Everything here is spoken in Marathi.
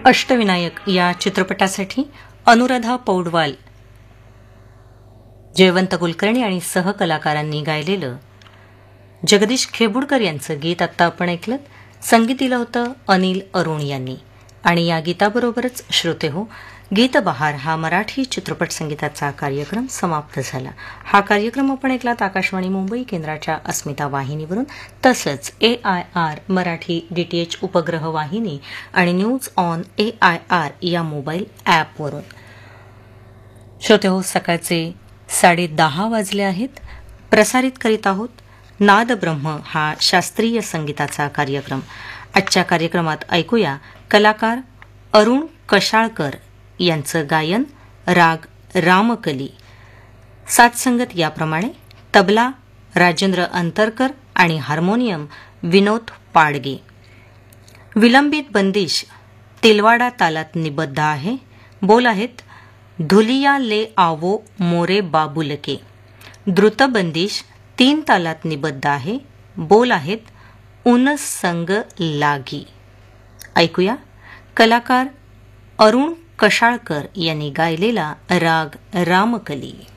अष्टविनायक या चित्रपटासाठी अनुराधा पौडवाल, जयवंत कुलकर्णी आणि सहकलाकारांनी गायलेलं जगदीश खेबुडकर यांचं गीत आत्ता आपण ऐकलं. संगीत दिलं होतं अनिल अरुण यांनी. आणि या गीताबरोबरच श्रोते हो, गीतबहार हा मराठी चित्रपट संगीताचा कार्यक्रम समाप्त झाला. हा कार्यक्रम आपण ऐकलात आकाशवाणी मुंबई केंद्राच्या अस्मिता वाहिनीवरून, तसंच AIR मराठी DTH उपग्रह वाहिनी आणि न्यूज ऑन AIR या मोबाईल ॲपवरून. श्रोते हो, सकाळचे 10:30 वाजले आहेत. प्रसारित करीत आहोत नाद ब्रह्म हा शास्त्रीय संगीताचा कार्यक्रम. आजच्या कार्यक्रमात ऐकूया कलाकार अरुण कशाळकर यांचं गायन, राग रामकली. साथसंगत याप्रमाणे: तबला राजेंद्र अंतरकर आणि हार्मोनियम विनोद पाडगे. विलंबित बंदिश तिलवाडा तालात निबद्ध आहे. बोल आहेत धुलिया ले आवो मोरे बाबुलके. द्रुत बंदिश 3 तालात निबद्ध आहे. बोल आहेत उन संग लागी. ऐकूया कलाकार अरुण कशाळकर यांनी गायलेला राग रामकली.